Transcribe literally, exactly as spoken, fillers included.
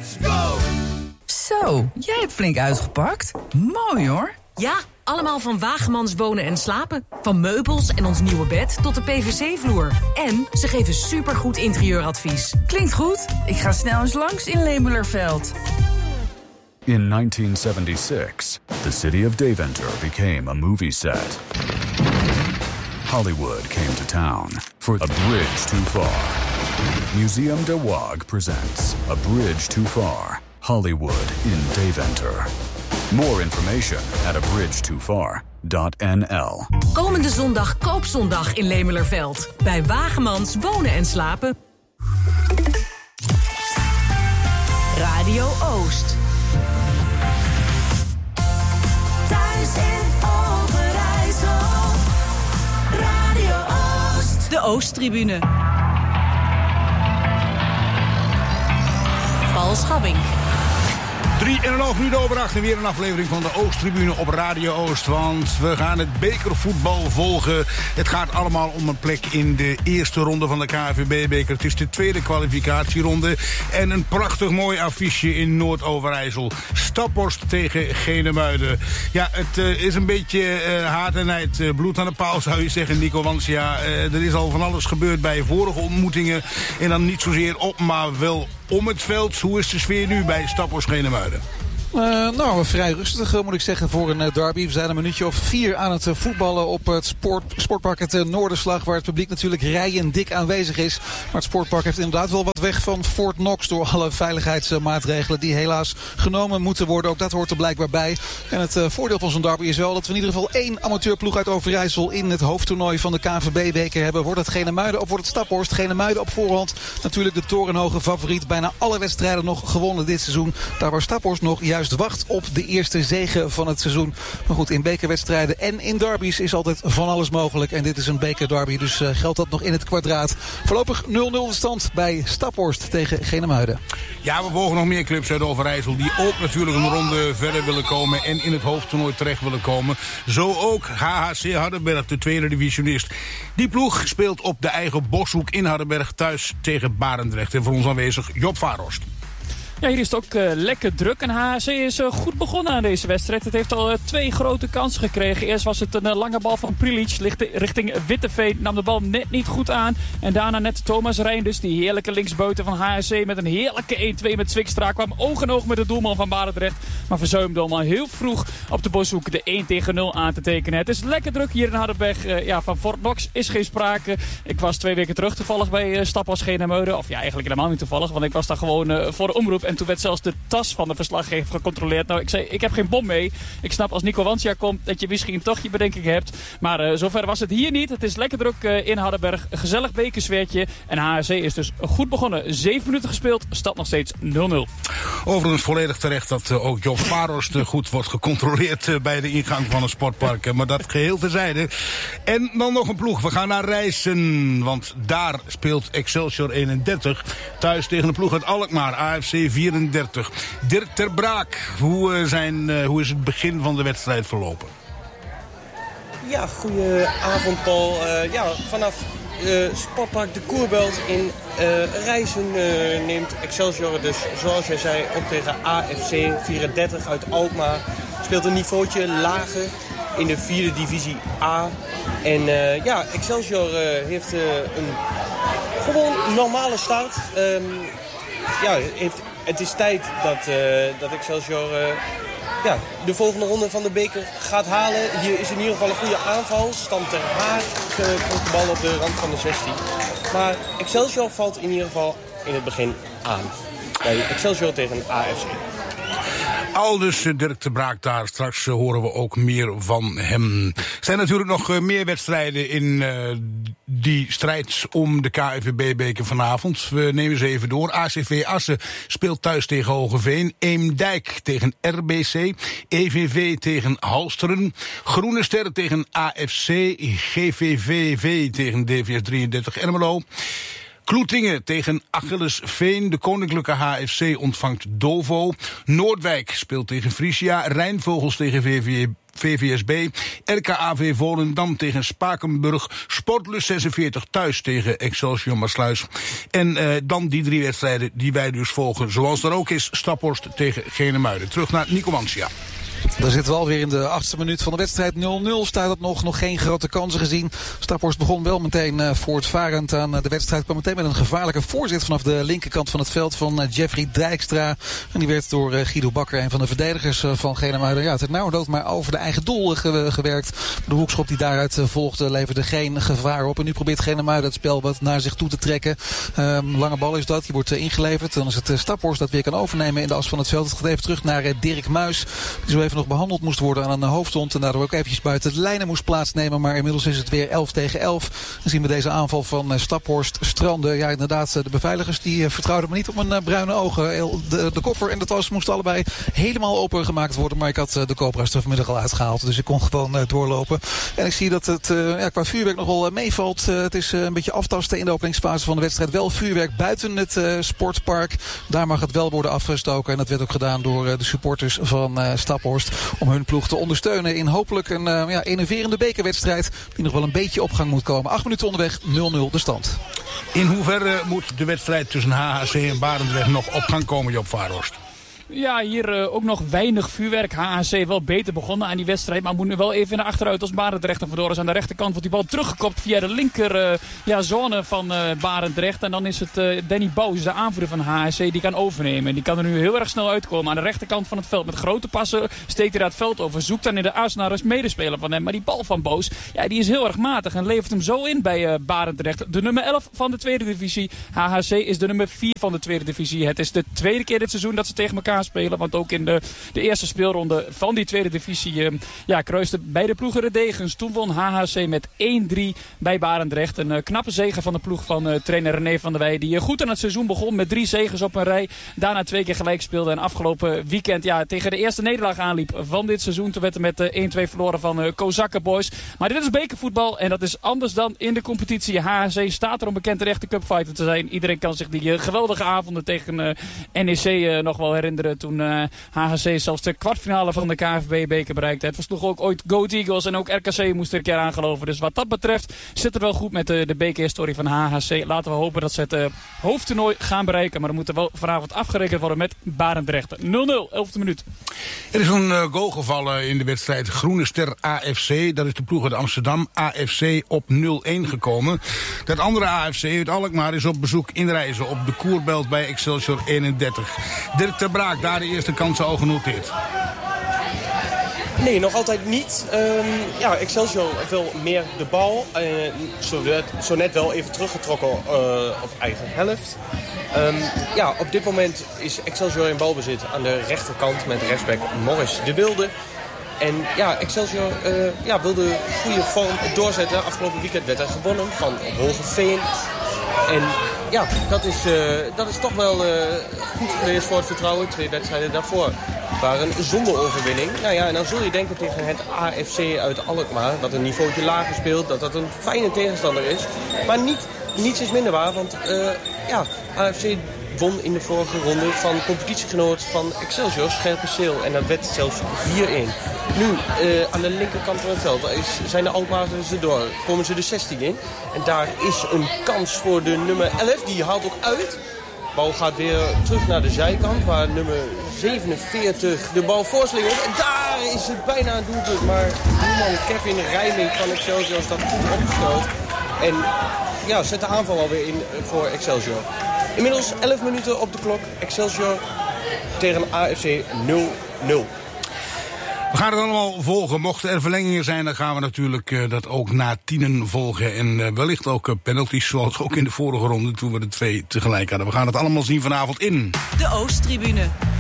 Let's go! Zo, jij hebt flink uitgepakt. Mooi hoor. Ja, allemaal van Wagemans Wonen en Slapen. Van meubels en ons nieuwe bed tot de P V C-vloer. En ze geven supergoed interieuradvies. Klinkt goed. Ik ga snel eens langs in Lemelerveld. In nineteen seventy-six, the city of Deventer became a movie set. Hollywood came to town for A Bridge Too Far. Museum de Waag presents A Bridge Too Far, Hollywood in Deventer. More information at a bridge too far dot n l. Komende zondag koopzondag in Lemelerveld. Bij Wagemans Wonen en Slapen. Radio Oost. Thuis in Overijssel. Radio Oost. De Oosttribune. Paul Schabbing. Drie en een half minuten over acht en weer een aflevering van de Oosttribune op Radio Oost. Want we gaan het bekervoetbal volgen. Het gaat allemaal om een plek in de eerste ronde van de K N V B-beker. Het is de tweede kwalificatieronde. En een prachtig mooi affiche in Noord-Overijssel. Staphorst tegen Genemuiden. Ja, het uh, is een beetje uh, haat en nijd. Uh, bloed aan de paal zou je zeggen, Nico. Want ja, uh, er is al van alles gebeurd bij vorige ontmoetingen. En dan niet zozeer op, maar wel om het veld. Hoe is de sfeer nu bij Staphorst Genemuiden? Uh, nou, vrij rustig uh, moet ik zeggen voor een uh, derby. We zijn een minuutje of vier aan het uh, voetballen op het sport, sportpark het uh, Noorderslag. Waar het publiek natuurlijk rijen dik aanwezig is. Maar het sportpark heeft inderdaad wel wat weg van Fort Knox. Door alle veiligheidsmaatregelen die helaas genomen moeten worden. Ook dat hoort er blijkbaar bij. En het uh, voordeel van zo'n derby is wel dat we in ieder geval één amateurploeg uit Overijssel in het hoofdtoernooi van de K N V B-beker hebben. Wordt het Genemuiden of wordt het Staphorst? Genemuiden op voorhand natuurlijk de torenhoge favoriet. Bijna alle wedstrijden nog gewonnen dit seizoen. Daar waar Staphorst nog juist wacht op de eerste zege van het seizoen. Maar goed, in bekerwedstrijden en in derbies is altijd van alles mogelijk. En dit is een bekerderby, dus uh, geldt dat nog in het kwadraat. Voorlopig nul nul de stand bij Staphorst tegen Genemuiden. Ja, we volgen nog meer clubs uit Overijssel die ook natuurlijk een ronde verder willen komen en in het hoofdtoernooi terecht willen komen. Zo ook H H C Hardenberg, de tweede divisionist. Die ploeg speelt op de eigen Boshoek in Hardenberg thuis tegen Barendrecht. En voor ons aanwezig Job Varost. Ja, hier is het ook uh, lekker druk. En H H C is uh, goed begonnen aan deze wedstrijd. Het heeft al uh, twee grote kansen gekregen. Eerst was het een uh, lange bal van Prilic richting Witteveen. Nam de bal net niet goed aan. En daarna net Thomas Reinders, die heerlijke linksbuiten van H H C met een heerlijke één twee met Zwikstra. Kwam oog in oog met de doelman van Barendrecht. Maar verzuimde om al heel vroeg op de Boshoek de één tegen nul aan te tekenen. Het is lekker druk hier in Hardenberg. Uh, ja, van Fort Knox is geen sprake. Ik was twee weken terug toevallig bij uh, Staphorst Genemuiden. Of ja, eigenlijk helemaal niet toevallig. Want ik was daar gewoon uh, voor de omroep. En toen werd zelfs de tas van de verslaggever gecontroleerd. Nou, ik zei, ik heb geen bom mee. Ik snap als Nico Wansia komt dat je misschien toch je bedenking hebt. Maar uh, zover was het hier niet. Het is lekker druk uh, in Hardenberg. Een gezellig bekersfeertje. En H H C is dus goed begonnen. Zeven minuten gespeeld. Stand nog steeds nul nul. Overigens volledig terecht dat uh, ook Job Varost uh, goed wordt gecontroleerd uh, bij de ingang van een sportpark. Uh, maar dat geheel terzijde. En dan nog een ploeg. We gaan naar Rijssen. Want daar speelt Excelsior eenendertig. Thuis tegen de ploeg uit Alkmaar. A F C vierendertig. Dirk ter Braak, hoe, uh, zijn, uh, hoe is het begin van de wedstrijd verlopen? Ja, goedenavond Paul. Uh, ja, vanaf uh, Sportpark de Koerbelt in uh, Rijssen uh, neemt Excelsior dus, zoals jij zei, op tegen A F C vierendertig uit Alkmaar. Speelt een niveautje lager in de vierde divisie A. En uh, ja, Excelsior uh, heeft uh, een gewoon normale start. Um, ja, heeft... Het is tijd dat, uh, dat Excelsior uh, ja, de volgende ronde van de beker gaat halen. Hier is in ieder geval een goede aanval. Stam ter Haag uh, komt de bal op de rand van de zestien. Maar Excelsior valt in ieder geval in het begin aan. Bij Excelsior tegen A F C. Aldus Dirk ter Braak daar. Straks uh, horen we ook meer van hem. Er zijn natuurlijk nog uh, meer wedstrijden in uh, die strijd om de K N V B-beker vanavond. We nemen ze even door. A C V Assen speelt thuis tegen Hogeveen. Eemdijk tegen R B C. E V V tegen Halsteren. Groene Ster tegen A F C. G V V V tegen D V S drieëndertig Ermelo. Kloetingen tegen Achillesveen. De Koninklijke H F C ontvangt Dovo. Noordwijk speelt tegen Frisia. Rijnvogels tegen V V V V S B, R K A V Volendam tegen Spakenburg, Sportlust zesenveertig thuis tegen Excelsior Maassluis. En uh, dan die drie wedstrijden die wij dus volgen, zoals er ook is, Staphorst tegen Genemuiden. Terug naar Nico Mansia. Daar zitten we alweer in de achtste minuut van de wedstrijd. nul nul staat het nog. Nog geen grote kansen gezien. Staphorst begon wel meteen uh, voortvarend aan uh, de wedstrijd. Kwam meteen met een gevaarlijke voorzet vanaf de linkerkant van het veld van uh, Jeffrey Dijkstra. En die werd door uh, Guido Bakker, een van de verdedigers uh, van Genemuiden. Ja, het had nou dood maar over de eigen doel uh, ge- gewerkt. De hoekschop die daaruit uh, volgde leverde geen gevaar op. En nu probeert Genemuiden het spel wat naar zich toe te trekken. Uh, lange bal is dat. Die wordt uh, ingeleverd. Dan is het uh, Staphorst dat weer kan overnemen in de as van het veld. Het gaat even terug naar uh, Dirk Muis. Die zo even nog behandeld moest worden aan een hoofdstond en daardoor ook eventjes buiten de lijnen moest plaatsnemen. Maar inmiddels is het weer elf tegen elf. Dan zien we deze aanval van Staphorst stranden. Ja, inderdaad, de beveiligers die vertrouwden me niet op mijn bruine ogen. De, de koffer en de tas moesten allebei helemaal opengemaakt worden. Maar ik had de koopruis er vanmiddag al uitgehaald. Dus ik kon gewoon doorlopen. En ik zie dat het ja, qua vuurwerk nogal meevalt. Het is een beetje aftasten in de openingsfase van de wedstrijd. Wel vuurwerk buiten het uh, sportpark. Daar mag het wel worden afgestoken. En dat werd ook gedaan door uh, de supporters van uh, Staphorst. Om hun ploeg te ondersteunen in hopelijk een uh, ja, enerverende bekerwedstrijd die nog wel een beetje op gang moet komen. Acht minuten onderweg, nul nul de stand. In hoeverre moet de wedstrijd tussen H H C en Barendrecht nog op gang komen, Job Vaarhorst? Ja, hier uh, ook nog weinig vuurwerk. H H C wel beter begonnen aan die wedstrijd. Maar moet nu wel even naar achteruit als Barendrecht. En vandoor is aan de rechterkant wordt die bal teruggekopt via de linker uh, ja, zone van uh, Barendrecht. En dan is het uh, Danny Boos, de aanvoerder van H H C, die kan overnemen. En die kan er nu heel erg snel uitkomen. Aan de rechterkant van het veld met grote passen steekt hij daar het veld over. Zoekt dan in de as naar een medespeler van hem. Maar die bal van Boos, ja, die is heel erg matig. En levert hem zo in bij uh, Barendrecht. De nummer elf van de tweede divisie. H H C is de nummer vier van de tweede divisie. Het is de tweede keer dit seizoen dat ze tegen elkaar spelen. Want ook in de, de eerste speelronde van die tweede divisie uh, ja, kruisten beide ploegen de degens. Toen won H H C met één drie bij Barendrecht. Een uh, knappe zege van de ploeg van uh, trainer René van der Wij. Die uh, goed aan het seizoen begon met drie zegens op een rij. Daarna twee keer gelijk speelde. En afgelopen weekend ja, tegen de eerste nederlaag aanliep van dit seizoen. Toen werd er met uh, één twee verloren van uh, Kozakken Boys. Maar dit is bekervoetbal en dat is anders dan in de competitie. H H C staat erom bekend de echte cupfighter te zijn. Iedereen kan zich die uh, geweldige avonden tegen uh, N E C uh, nog wel herinneren. Toen uh, H H C zelfs de kwartfinale van de K N V B-beker bereikte. Het versloeg ook ooit Go Eagles en ook R K C moest er een keer aangeloven. Dus wat dat betreft zit er wel goed met de, de bekerhistorie van H H C. Laten we hopen dat ze het uh, hoofdtoernooi gaan bereiken. Maar er moet er wel vanavond afgerekend worden met Barendrecht. nul nul, elfde minuut. Er is een uh, goal gevallen in de wedstrijd Groene Ster A F C. Dat is de ploeg uit Amsterdam. A F C op nul één gekomen. Dat andere A F C uit Alkmaar is op bezoek in Reizen op de Koerbelt bij Excelsior eenendertig. Dirk ter Braak, daar de eerste kansen al genoteerd. Nee, nog altijd niet. Um, ja, Excelsior wil meer de bal. Uh, zo, werd, zo net wel even teruggetrokken uh, op eigen helft. Um, ja, op dit moment is Excelsior in balbezit aan de rechterkant met rechtsback Morris de Wilde. En ja, Excelsior uh, ja, wilde goede vorm doorzetten. Afgelopen weekend werd er gewonnen van Hoogeveen. En ja, dat is, uh, dat is toch wel uh, goed geweest voor het vertrouwen. Twee wedstrijden daarvoor waren een zonderoverwinning. Nou ja, en dan zul je denken tegen het A F C uit Alkmaar, dat een niveautje lager speelt, dat dat een fijne tegenstander is. Maar niet, niets is minder waar, want uh, ja, A F C won in de vorige ronde van competitiegenoot van Excelsior, Scherpenzeel. En dat werd zelfs vier één. Nu, uh, aan de linkerkant van het veld is, zijn de Alkmaarders erdoor. Komen ze de zestien in. En daar is een kans voor de nummer elf. Die haalt ook uit. De bal gaat weer terug naar de zijkant, waar nummer zevenenveertig de bal voorslingert. En daar is het bijna een doelpunt. Maar doelman Kevin Rijming van Excelsior staat goed opgesteld. En ja, zet de aanval alweer in voor Excelsior. Inmiddels elf minuten op de klok. Excelsior tegen A F C nul nul. We gaan het allemaal volgen. Mochten er verlengingen zijn, dan gaan we natuurlijk uh, dat ook na tienen volgen. En uh, wellicht ook uh, penalties, zoals ook in de vorige ronde, toen we de twee tegelijk hadden. We gaan het allemaal zien vanavond in de Oosttribune.